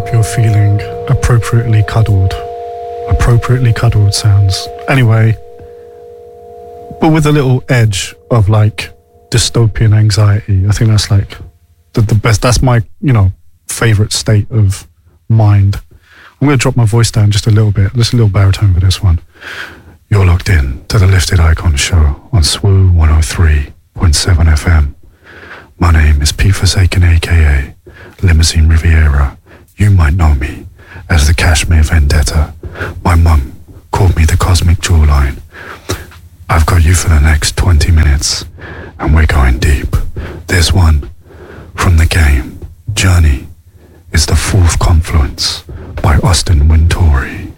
hope you're feeling appropriately cuddled. Appropriately cuddled sounds. Anyway, but with a little edge of like dystopian anxiety. I think that's like the best. That's my, favorite state of mind. I'm going to drop my voice down just a little bit. Just a little baritone for this one. You're locked in to the Lifted Icon Show on SWU 103.7 FM. My name is Pete Forsaken, aka Limousine Riviera. You might know me as the Kashmir Vendetta. My mum called me the Cosmic Jawline. I've got you for the next 20 minutes, and we're going deep. This one, from the game, Journey, is the Fourth Confluence by Austin Wintory.